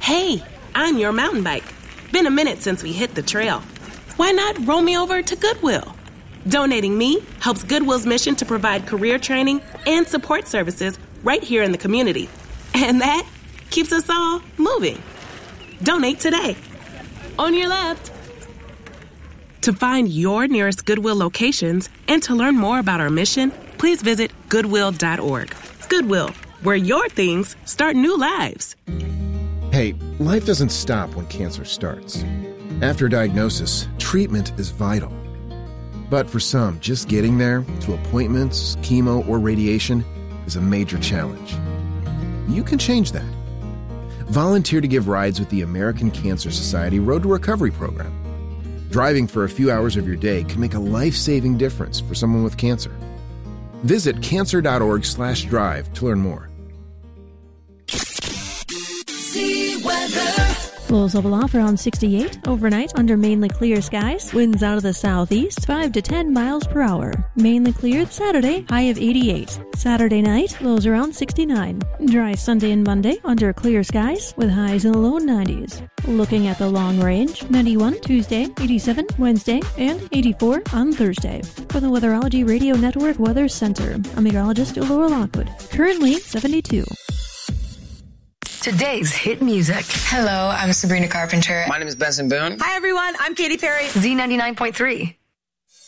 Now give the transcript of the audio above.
Hey, I'm your mountain bike. Been a minute since we hit the trail. Why not roll me over to Goodwill? Donating me helps Goodwill's mission to provide career training and support services right here in the community. And that keeps us all moving. Donate today. On your left. To find your nearest Goodwill locations and to learn more about our mission, please visit Goodwill.org. Goodwill, where your things start new lives. Hey, life doesn't stop when cancer starts. After diagnosis, treatment is vital. But for some, just getting there, to appointments, chemo, or radiation, is a major challenge. You can change that. Volunteer to give rides with the American Cancer Society Road to Recovery program. Driving for a few hours of your day can make a life-saving difference for someone with cancer. Visit cancer.org/drive to learn more. Lows level off around 68. Overnight, under mainly clear skies. Winds out of the southeast, 5 to 10 miles per hour. Mainly cleared Saturday, high of 88. Saturday night, lows around 69. Dry Sunday and Monday, under clear skies, with highs in the low 90s. Looking at the long range, 91 Tuesday, 87 Wednesday, and 84 on Thursday. For the Weatherology Radio Network Weather Center, I'm meteorologist Laura Lockwood. Currently 72. Today's hit music. Hello, I'm Sabrina Carpenter. My name is Benson Boone. Hi, everyone. I'm Katy Perry. Z99.3.